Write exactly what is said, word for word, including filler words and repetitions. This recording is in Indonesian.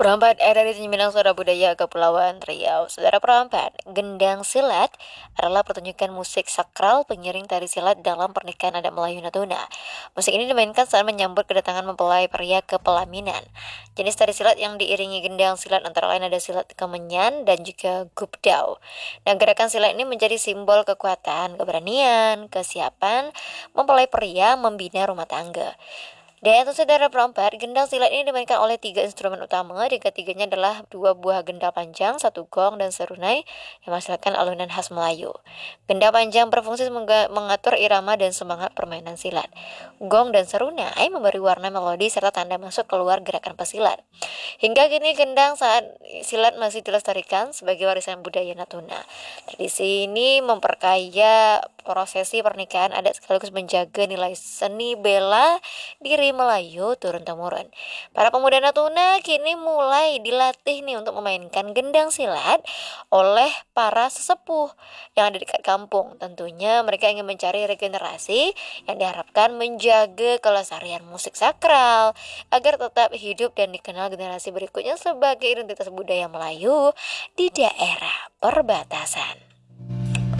Perempat era di Minang Suara Budaya Kepulauan Riau. Saudara perempat, gendang silat adalah pertunjukan musik sakral pengiring tari silat dalam pernikahan adat Melayu Natuna. Musik ini dimainkan saat menyambut kedatangan mempelai pria ke pelaminan. Jenis tari silat yang diiringi gendang silat antara lain ada silat kemenyan dan juga gupdau. Nah, gerakan silat ini menjadi simbol kekuatan, keberanian, kesiapan mempelai pria membina rumah tangga. Dan untuk saudara perempat, gendang silat ini dimainkan oleh tiga instrumen utama. Di ketiganya adalah dua buah gendang panjang, satu gong dan serunai yang menghasilkan alunan khas Melayu. Gendang panjang berfungsi mengatur irama dan semangat permainan silat. Gong dan serunai memberi warna melodi serta tanda masuk keluar gerakan pesilat. Hingga kini gendang saat silat masih dilestarikan sebagai warisan budaya Natuna. Tradisi ini memperkaya prosesi pernikahan adat sekaligus menjaga nilai seni bela diri Melayu turun-temurun. Para pemuda Natuna kini mulai dilatih nih untuk memainkan gendang silat oleh para sesepuh yang ada dekat kampung. Tentunya mereka ingin mencari regenerasi yang diharapkan menjaga kelestarian musik sakral agar tetap hidup dan dikenal generasi berikutnya sebagai identitas budaya Melayu di daerah perbatasan.